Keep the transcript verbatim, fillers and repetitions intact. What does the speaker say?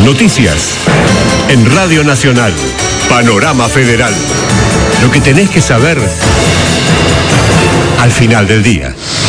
Noticias en Radio Nacional. Panorama Federal. Lo que tenés que saber al final del día.